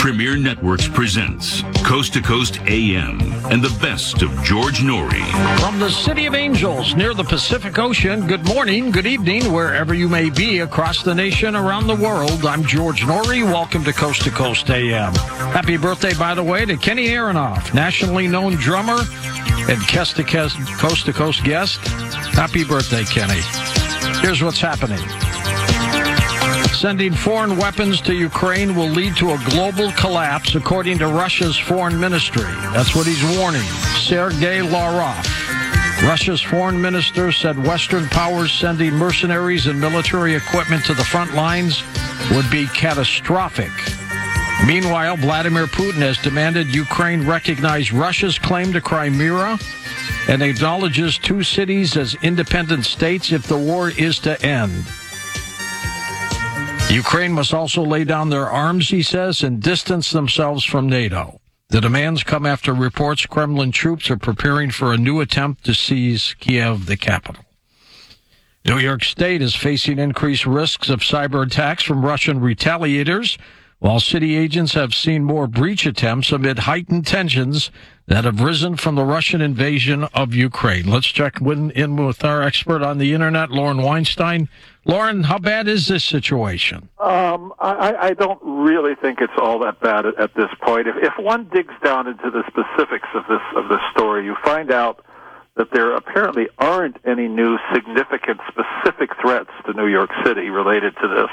Premier Networks presents Coast to Coast AM and the best of George Noory. From the City of Angels near the Pacific Ocean, good morning, good evening, wherever you may be across the nation, around the world. I'm George Noory. Welcome to Coast AM. Happy birthday, by the way, to Kenny Aronoff, nationally known drummer and Coast to Coast guest. Happy birthday, Kenny. Here's what's happening. Sending foreign weapons to Ukraine will lead to a global collapse, according to Russia's foreign ministry. That's what he's warning. Sergei Lavrov, Russia's foreign minister, said Western powers sending mercenaries and military equipment to the front lines would be catastrophic. Meanwhile, Vladimir Putin has demanded Ukraine recognize Russia's claim to Crimea and acknowledges two cities as independent states if the war is to end. Ukraine must also lay down their arms, he says, and distance themselves from NATO. The demands come after reports Kremlin troops are preparing for a new attempt to seize Kiev, the capital. New York State is facing increased risks of cyber attacks from Russian retaliators, while city agents have seen more breach attempts amid heightened tensions that have risen from the Russian invasion of Ukraine. Let's check in with our expert on the Internet, Lauren Weinstein. Lauren, how bad is this situation? I don't really think it's all that bad at this point. If one digs down into the specifics of this story, you find out that there apparently aren't any new significant specific threats to New York City related to this.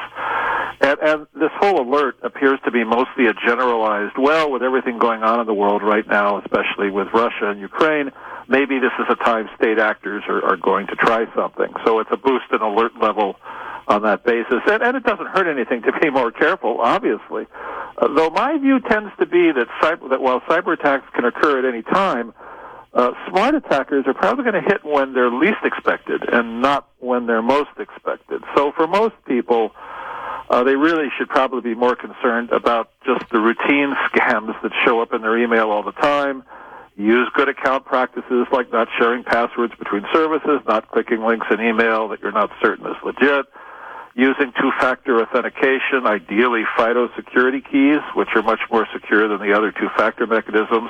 And this whole alert appears to be mostly a generalized, well, with everything going on in the world right now, especially with Russia and Ukraine, maybe this is a time state actors are going to try something. So it's a boost in alert level on that basis. And it doesn't hurt anything to be more careful, obviously. Though my view tends to be that while cyber attacks can occur at any time, smart attackers are probably going to hit when they're least expected and not when they're most expected. So for most people, they really should probably be more concerned about just the routine scams that show up in their email all the time. Use good account practices like not sharing passwords between services, not clicking links in email that you're not certain is legit, using two-factor authentication, ideally FIDO security keys, which are much more secure than the other two-factor mechanisms,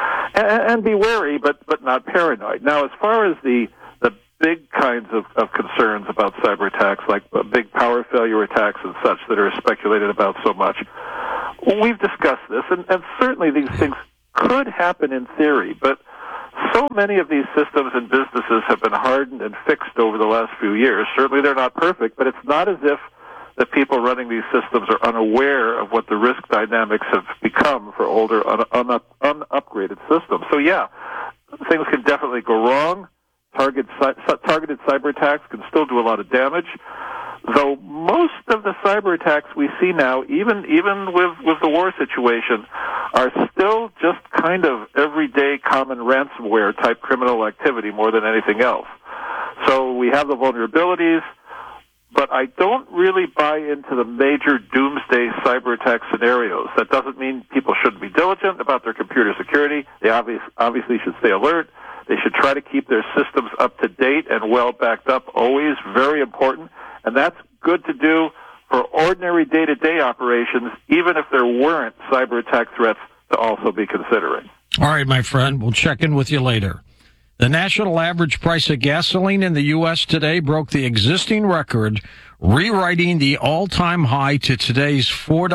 and be wary but not paranoid. Now, as far as the big kinds of concerns about cyber attacks, like big power failure attacks and such that are speculated about so much, we've discussed this, and certainly these things could happen in theory, but so many of these systems and businesses have been hardened and fixed over the last few years. Certainly they're not perfect, but it's not as if the people running these systems are unaware of what the risk dynamics have become for older, unupgraded systems. So yeah, things can definitely go wrong. Targeted cyber attacks can still do a lot of damage, though most of the cyber attacks we see now, even with the war situation, are still just kind of everyday common ransomware type criminal activity more than anything else. So we have the vulnerabilities, but I don't really buy into the major doomsday cyber attack scenarios. That doesn't mean people shouldn't be diligent about their computer security. They obviously should stay alert. They should try to keep their systems up to date and well backed up, always very important. And that's good to do for ordinary day-to-day operations, even if there weren't cyber attack threats to also be considering. All right, my friend, we'll check in with you later. The national average price of gasoline in the U.S. today broke the existing record, rewriting the all-time high to today's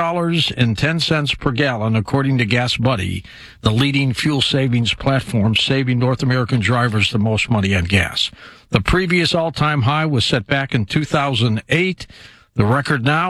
$4.10 per gallon, according to Gas Buddy, the leading fuel savings platform saving North American drivers the most money on gas. The previous all-time high was set back in 2008. The record now,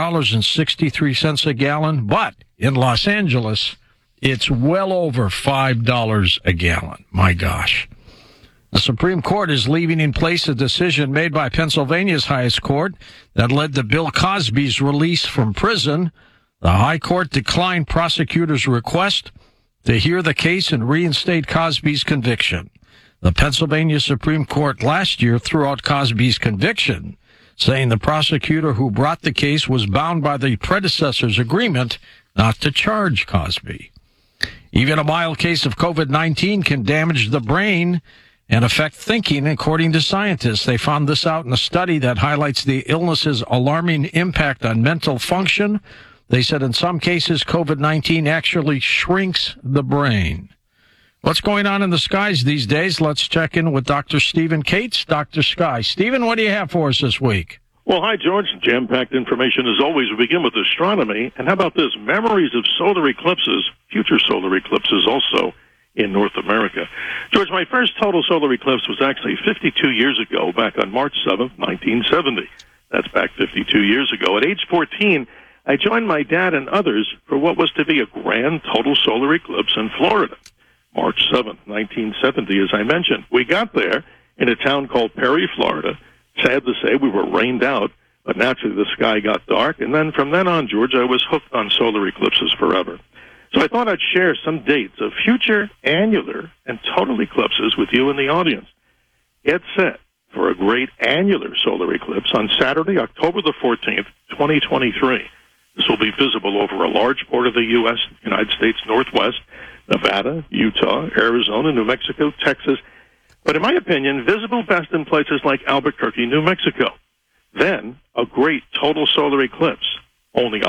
$4.63 a gallon, but in Los Angeles, it's well over $5 a gallon. My gosh. The Supreme Court is leaving in place a decision made by Pennsylvania's highest court that led to Bill Cosby's release from prison. The High Court declined prosecutors' request to hear the case and reinstate Cosby's conviction. The Pennsylvania Supreme Court last year threw out Cosby's conviction, saying the prosecutor who brought the case was bound by the predecessor's agreement not to charge Cosby. Even a mild case of COVID-19 can damage the brain and affect thinking, according to scientists. They found this out in a study that highlights the illness's alarming impact on mental function. They said in some cases, COVID-19 actually shrinks the brain. What's going on in the skies these days? Let's check in with Dr. Stephen Cates. Dr. Sky. Stephen, what do you have for us this week? Well, hi, George. Jam-packed information as always. We begin with astronomy. And how about this? Memories of solar eclipses, future solar eclipses also in North America. George, my first total solar eclipse was actually 52 years ago, back on March 7th, 1970. That's back 52 years ago. At age 14, I joined my dad and others for what was to be a grand total solar eclipse in Florida. March 7th, 1970, as I mentioned. We got there in a town called Perry, Florida. Sad to say, we were rained out, but naturally the sky got dark. And then from then on, George, I was hooked on solar eclipses forever. So I thought I'd share some dates of future annular and total eclipses with you in the audience. Get set for a great annular solar eclipse on Saturday, October the 14th, 2023. This will be visible over a large part of the U.S., United States Northwest, Nevada, Utah, Arizona, New Mexico, Texas, but in my opinion, visible best in places like Albuquerque, New Mexico. Then, a great total solar eclipse, only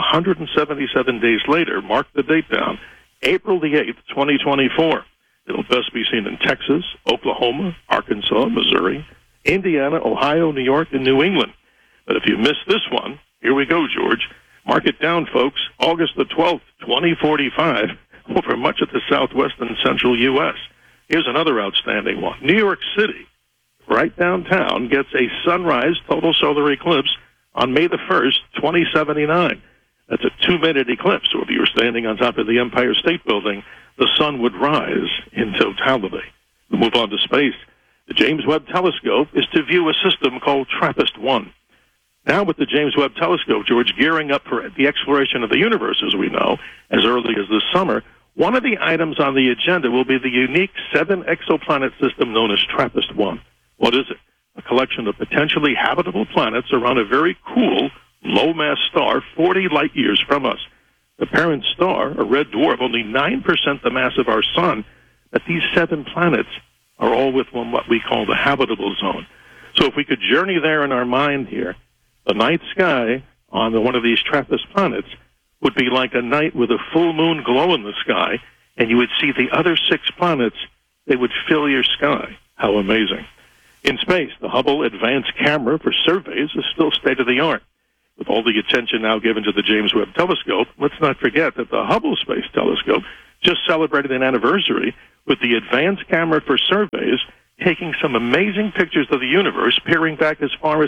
177 days later, mark the date down, April the 8th, 2024. It'll best be seen in Texas, Oklahoma, Arkansas, Missouri, Indiana, Ohio, New York, and New England. But if you missed this one, here we go, George. Mark it down, folks, August the 12th, 2045, over much of the southwest and central U.S. Here's another outstanding one. New York City, right downtown, gets a sunrise total solar eclipse on May the 1st, 2079. That's a 2-minute eclipse. So if you were standing on top of the Empire State Building, the sun would rise in totality. We move on to space. The James Webb Telescope is to view a system called TRAPPIST-1. Now with the James Webb Telescope, George, gearing up for the exploration of the universe, as we know, as early as this summer, one of the items on the agenda will be the unique 7-exoplanet system known as TRAPPIST-1. What is it? A collection of potentially habitable planets around a very cool, low-mass star 40 light-years from us. The parent star, a red dwarf, only 9% the mass of our sun, but these 7 planets are all within what we call the habitable zone. So if we could journey there in our mind here, the night sky on one of these TRAPPIST planets would be like a night with a full moon glow in the sky, and you would see the other 6 planets. They would fill your sky. How amazing. In space, the Hubble Advanced Camera for surveys is still state-of-the-art. With all the attention now given to the James Webb Telescope, let's not forget that the Hubble Space Telescope just celebrated an anniversary with the Advanced Camera for surveys taking some amazing pictures of the universe peering back as far as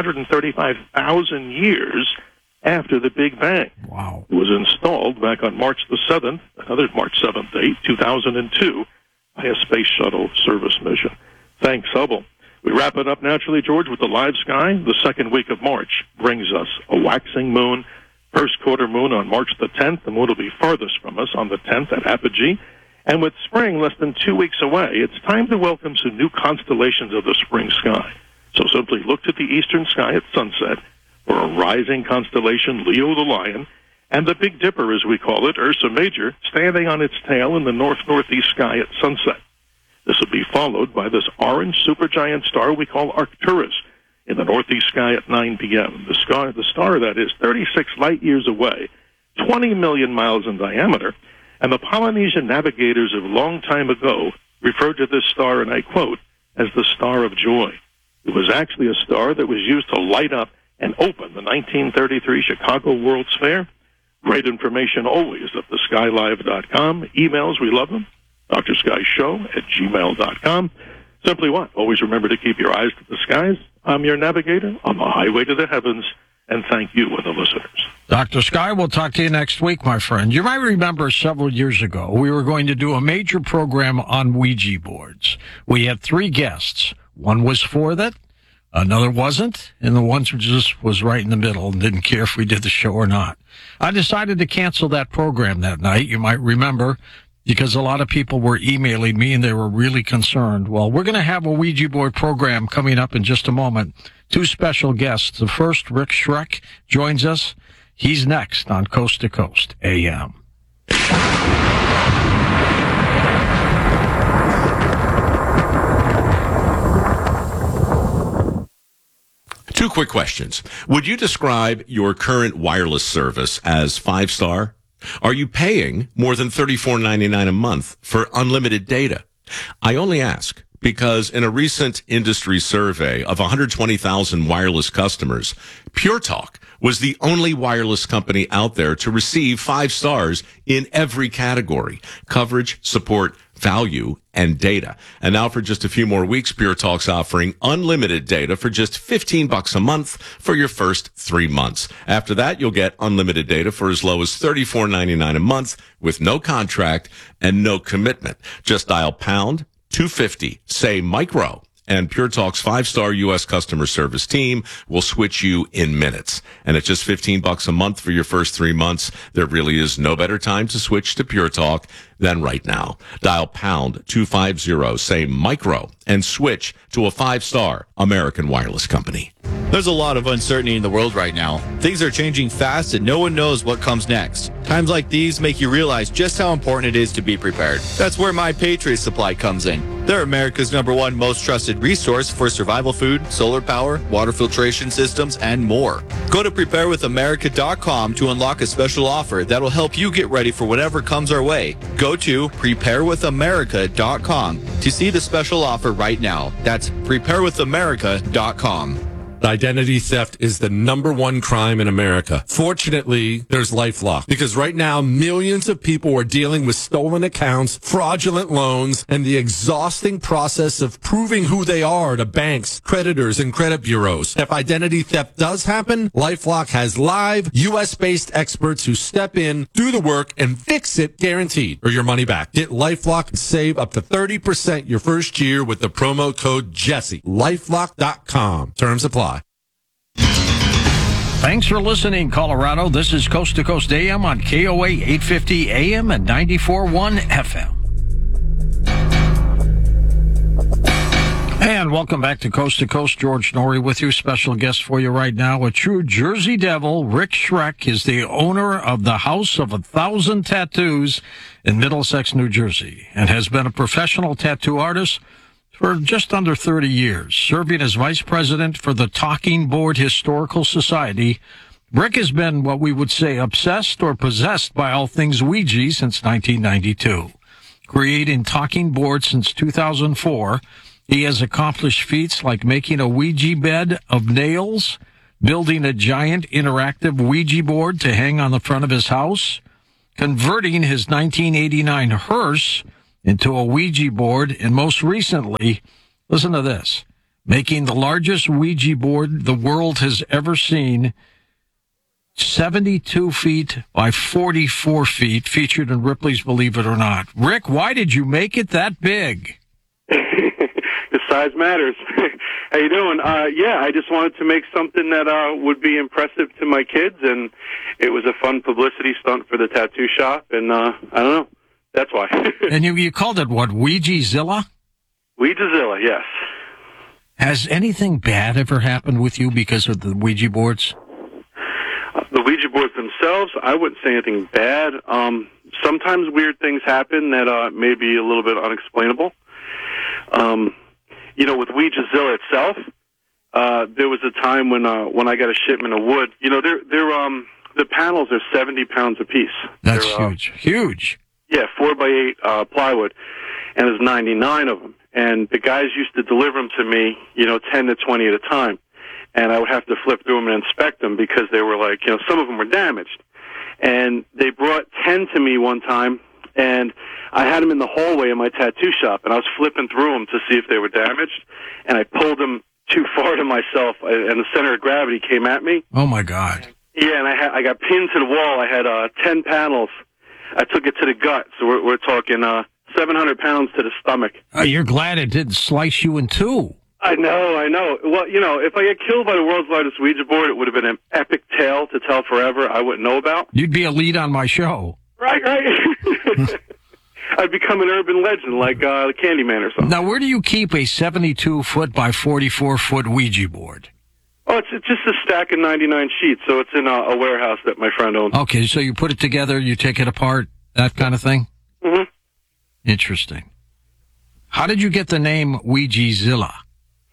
435,000 years after the Big Bang. Wow. It was installed back on March the 7th, another March 7th date, 2002, by a space shuttle service mission. Thanks, Hubble. We wrap it up naturally, George, with the live sky. The second week of March brings us a waxing moon, first quarter moon on March the 10th. The moon will be farthest from us on the 10th at apogee. And with spring less than 2 weeks away, it's time to welcome some new constellations of the spring sky. So simply look to the eastern sky at sunset for a rising constellation, Leo the Lion, and the Big Dipper, as we call it, Ursa Major, standing on its tail in the north-northeast sky at sunset. This will be followed by this orange supergiant star we call Arcturus in the northeast sky at 9 p.m. The star that is 36 light-years away, 20 million miles in diameter, and the Polynesian navigators of long time ago referred to this star, and I quote, as the Star of Joy. It was actually a star that was used to light up and open the 1933 Chicago World's Fair. Great information always at theskylive.com. Emails, we love them. drsskyshow@gmail.com. Simply what? Always remember to keep your eyes to the skies. I'm your navigator on the highway to the heavens, and thank you and the listeners. Dr. Sky, we'll talk to you next week, my friend. You might remember several years ago, we were going to do a major program on Ouija boards. We had 3 guests. One was for that, another wasn't, and the one just was right in the middle and didn't care if we did the show or not. I decided to cancel that program that night, you might remember, because a lot of people were emailing me and they were really concerned. Well, we're going to have a Ouija board program coming up in just a moment. 2 special guests. The first, Rick Schreck, joins us. He's next on Coast to Coast AM. Two quick questions. Would you describe your current wireless service as 5-star? Are you paying more than $34.99 a month for unlimited data? I only ask because in a recent industry survey of 120,000 wireless customers, Pure Talk was the only wireless company out there to receive 5 stars in every category: coverage, support, value, and data. And now for just a few more weeks, Pure Talk's offering unlimited data for just $15 a month for your first 3 months. After that, you'll get unlimited data for as low as $34.99 a month with no contract and no commitment. Just dial pound 250, say micro, and Pure Talk's 5-star U.S. customer service team will switch you in minutes. And at just $15 a month for your first 3 months, there really is no better time to switch to Pure Talk than right now. Dial pound 250, say micro, and switch to a 5-star American wireless company. There's a lot of uncertainty in the world right now. Things are changing fast and no one knows what comes next. Times like these make you realize just how important it is to be prepared. That's where My Patriot Supply comes in. They're America's #1 most trusted resource for survival food, solar power, water filtration systems, and more. Go to preparewithamerica.com to unlock a special offer that'll help you get ready for whatever comes our way. Go to preparewithamerica.com to see the special offer right now. That's preparewithamerica.com. Identity theft is the #1 crime in America. Fortunately, there's LifeLock, because right now millions of people are dealing with stolen accounts, fraudulent loans, and the exhausting process of proving who they are to banks, creditors, and credit bureaus. If identity theft does happen, LifeLock has live U.S.-based experts who step in, do the work, and fix it guaranteed, or your money back. Get LifeLock and save up to 30% your first year with the promo code Jesse. LifeLock.com. Terms apply. Thanks for listening, Colorado. This is Coast to Coast AM on KOA 850 AM and 94.1 FM. And welcome back to Coast. George Noory with you. Special guest for you right now. A true Jersey Devil, Rick Schreck, is the owner of the House of 1,000 Tattoos in Middlesex, New Jersey, and has been a professional tattoo artist for just under 30 years, serving as vice president for the Talking Board Historical Society. Rick has been what we would say obsessed or possessed by all things Ouija since 1992. Creating Talking Board since 2004, he has accomplished feats like making a Ouija bed of nails, building a giant interactive Ouija board to hang on the front of his house, converting his 1989 hearse into a Ouija board, and most recently, listen to this, making the largest Ouija board the world has ever seen, 72 feet by 44 feet, featured in Ripley's Believe It or Not. Rick, why did you make it that big? The size matters. How you doing? I just wanted to make something that would be impressive to my kids, and it was a fun publicity stunt for the tattoo shop, and I don't know. That's why. And you called it what, Ouija-zilla? Ouija-zilla, yes. Has anything bad ever happened with you because of the Ouija boards? The Ouija boards themselves, I wouldn't say anything bad. Sometimes weird things happen that may be a little bit unexplainable. With Ouija-zilla itself, there was a time when I got a shipment of wood. The panels are 70 pounds apiece. That's huge. Yeah, 4x8 plywood, and there's 99 of them. And the guys used to deliver them to me, 10 to 20 at a time. And I would have to flip through them and inspect them because they were like, some of them were damaged. And they brought 10 to me one time, and I had them in the hallway of my tattoo shop, and I was flipping through them to see if they were damaged, and I pulled them too far to myself, and the center of gravity came at me. Oh, my God. Yeah, and I got pinned to the wall. I had 10 panels. I took it to the gut, so we're talking 700 pounds to the stomach. You're glad it didn't slice you in two. I know. Well, if I get killed by the world's largest Ouija board, it would have been an epic tale to tell forever I wouldn't know about. You'd be a lead on my show. Right. I'd become an urban legend like the Candyman or something. Now, where do you keep a 72-foot by 44-foot Ouija board? Oh, it's just a stack of 99 sheets, so it's in a warehouse that my friend owns. Okay, so you put it together, you take it apart, that kind of thing? Mm-hmm. Interesting. How did you get the name Ouija-zilla?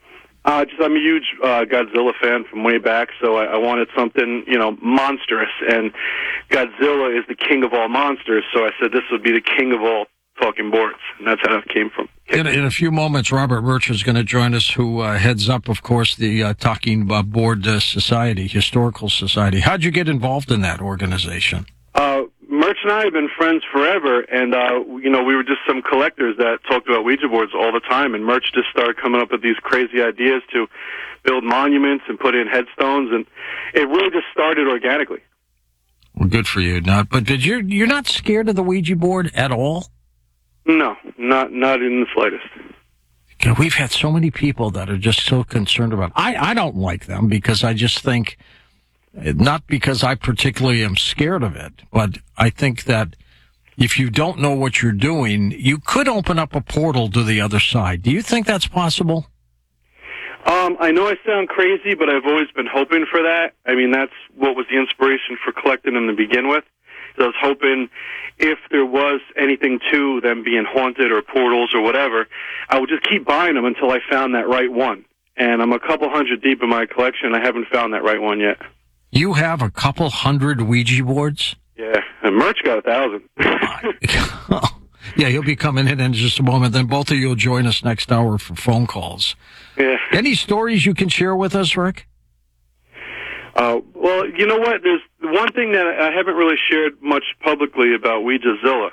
I'm a huge Godzilla fan from way back, so I wanted something, monstrous. And Godzilla is the king of all monsters, so I said this would be the king of all talking boards, and that's how it came from. In a few moments, Robert Murch is going to join us, who heads up, of course, the Talking Board Society, Historical Society. How'd you get involved in that organization? Murch and I have been friends forever, and, we were just some collectors that talked about Ouija boards all the time, and Murch just started coming up with these crazy ideas to build monuments and put in headstones, and it really just started organically. Well, good for you. But you're not scared of the Ouija board at all? No, not in the slightest. God, we've had so many people that are just so concerned about it. I don't like them because I just think, not because I particularly am scared of it, but I think that if you don't know what you're doing, you could open up a portal to the other side. Do you think that's possible? I know I sound crazy, but I've always been hoping for that. I mean, that's what was the inspiration for collecting them to begin with. I was hoping if there was anything to them being haunted or portals or whatever, I would just keep buying them until I found that right one. And I'm a couple hundred deep in my collection. I haven't found that right one yet. You have a couple hundred Ouija boards? Yeah, and Murch got 1,000. Yeah, he'll be coming in just a moment. Then both of you will join us next hour for phone calls. Yeah. Any stories you can share with us, Rick? Well, you know what? There's one thing that I haven't really shared much publicly about Ouijazilla.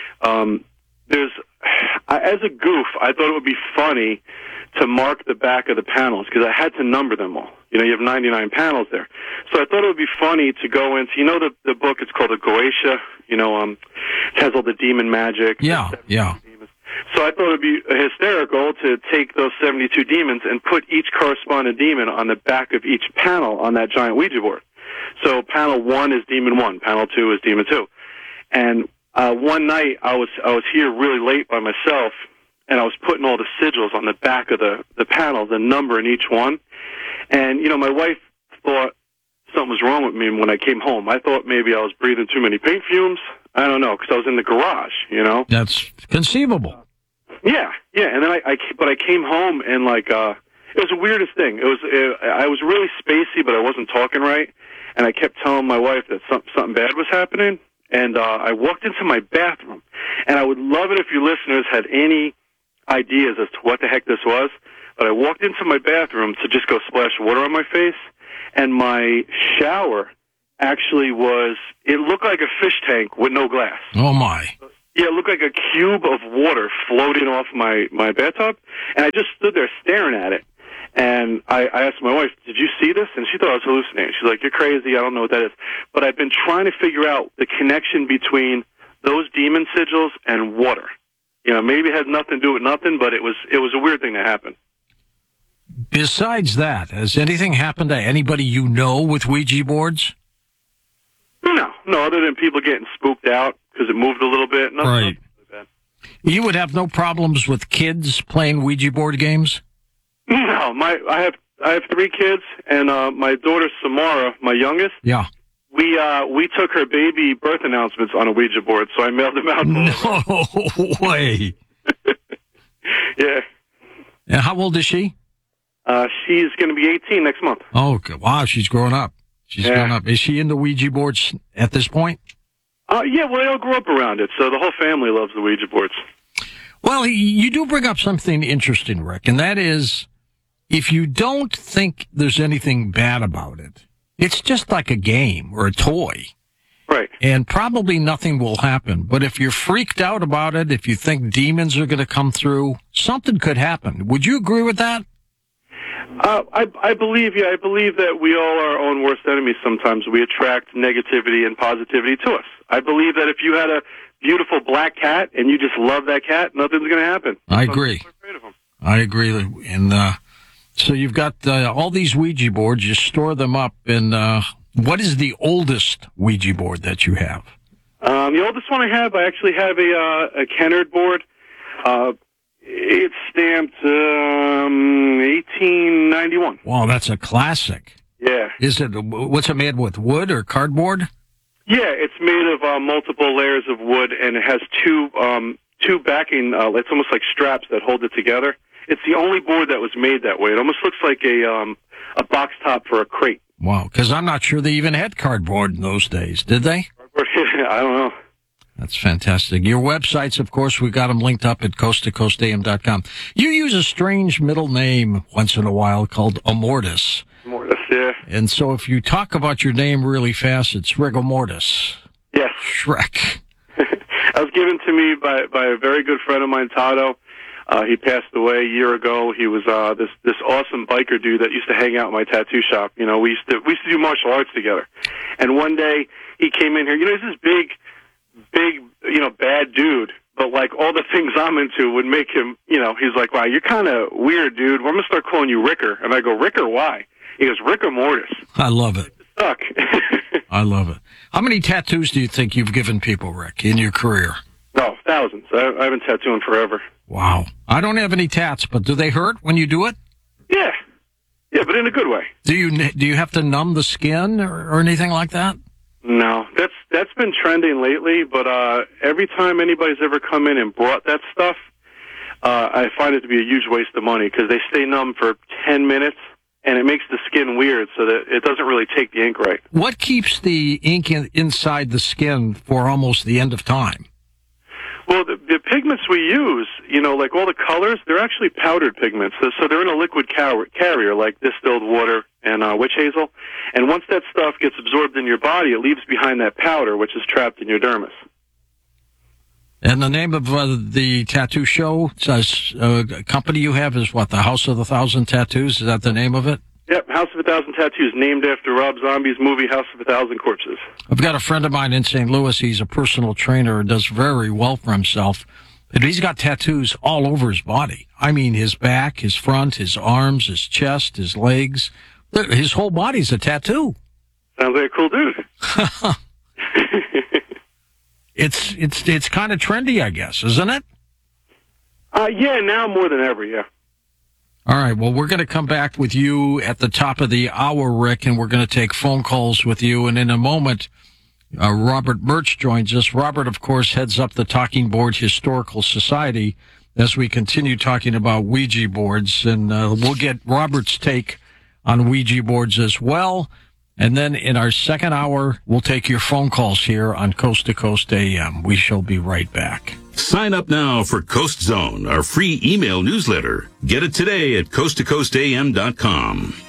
As a goof, I thought it would be funny to mark the back of the panels because I had to number them all. You have 99 panels there. So I thought it would be funny to go into, the book, it's called the Goetia, it has all the demon magic. Yeah. Demons. So I thought it would be hysterical to take those 72 demons and put each corresponding demon on the back of each panel on that giant Ouija board. So panel 1 is demon 1, panel 2 is demon 2. And one night I was here really late by myself, and I was putting all the sigils on the back of the panels and numbering each one. And, my wife thought something was wrong with me when I came home. I thought maybe I was breathing too many paint fumes. I don't know, because I was in the garage, That's conceivable. Yeah. And then I came home and it was the weirdest thing. I was really spacey, but I wasn't talking right. And I kept telling my wife that something bad was happening. And I walked into my bathroom. And I would love it if your listeners had any ideas as to what the heck this was. But I walked into my bathroom to just go splash water on my face. And my shower actually it looked like a fish tank with no glass. Oh, my. Yeah, it looked like a cube of water floating off my bathtub. And I just stood there staring at it. And I asked my wife, did you see this? And she thought I was hallucinating. She's like, you're crazy. I don't know what that is. But I've been trying to figure out the connection between those demon sigils and water. Maybe it has nothing to do with nothing, but it was a weird thing that happened. Besides that, has anything happened to anybody you know with Ouija boards? No, other than people getting spooked out because it moved a little bit. Nothing right. Really bad. You would have no problems with kids playing Ouija board games? No, I have 3 kids, and my daughter Samara, my youngest. Yeah. We took her baby birth announcements on a Ouija board, so I mailed them out. No way. Yeah. And how old is she? She's going to be 18 next month. Oh, wow, she's growing up. Grown up. Is she into Ouija boards at this point? Yeah, well, they all grew up around it, so the whole family loves the Ouija boards. Well, you do bring up something interesting, Rick, and that is, if you don't think there's anything bad about it, it's just like a game or a toy. Right. And probably nothing will happen. But if you're freaked out about it, if you think demons are going to come through, something could happen. Would you agree with that? I believe that we all are our own worst enemies sometimes. We attract negativity and positivity to us. I believe that if you had a beautiful black cat and you just love that cat, nothing's going to happen. I agree. I agree. And so you've got all these Ouija boards. You store them up. And what is the oldest Ouija board that you have? The oldest one I actually have a Kennard board. It's stamped 1891. Wow, that's a classic. Yeah. What's it made with, wood or cardboard? Yeah, it's made of multiple layers of wood, and it has two backing, it's almost like straps that hold it together, It's the only board that was made that way. It almost looks like a box top for a crate. Wow, because I'm not sure they even had cardboard in those days, did they? I don't know. That's fantastic. Your websites, of course, we've got them linked up at coasttocoastam.com. You use a strange middle name once in a while called Immortus. Mortis, yeah. And so if you talk about your name really fast, it's Rigor Mortis. Yes. Shrek. That was given to me by a very good friend of mine, Tato. He passed away a year ago. He was this awesome biker dude that used to hang out in my tattoo shop. You know, we used to do martial arts together. And one day he came in here. You know, he's this big, you know, bad dude. But like all the things I'm into would make him, you know, he's like, wow, you're kind of weird, dude. Well, I'm gonna start calling you Ricker. And I go, Ricker, why? He goes, Rigor Mortis. I love it. Stuck. I love it. How many tattoos do you think you've given people, Rick, in your career? No, thousands. I've been tattooing forever. Wow. I don't have any tats, but do they hurt when you do it? Yeah. Yeah, but in a good way. Do you have to numb the skin or anything like that? No, that's been trending lately, but every time anybody's ever come in and brought that stuff, I find it to be a huge waste of money because they stay numb for 10 minutes, and it makes the skin weird so that it doesn't really take the ink right. What keeps the ink inside the skin for almost the end of time? Well, the pigments we use, you know, like all the colors, they're actually powdered pigments. So they're in a liquid carrier like distilled water and witch hazel. And once that stuff gets absorbed in your body, it leaves behind that powder, which is trapped in your dermis. And the name of the tattoo show, company you have, is what, the House of the Thousand Tattoos? Is that the name of it? Yep, House of a Thousand Tattoos, named after Rob Zombie's movie House of a Thousand Corpses. I've got a friend of mine in St. Louis. He's a personal trainer and does very well for himself. And he's got tattoos all over his body. I mean, his back, his front, his arms, his chest, his legs. His whole body's a tattoo. Sounds like a cool dude. It's kind of trendy, I guess, isn't it? Yeah, now more than ever, yeah. All right, well, we're going to come back with you at the top of the hour, Rick, and we're going to take phone calls with you. And in a moment, Robert Murch joins us. Robert, of course, heads up the Talking Board Historical Society as we continue talking about Ouija boards. And we'll get Robert's take on Ouija boards as well. And then in our second hour, we'll take your phone calls here on Coast to Coast AM. We shall be right back. Sign up now for Coast Zone, our free email newsletter. Get it today at coasttocoastam.com.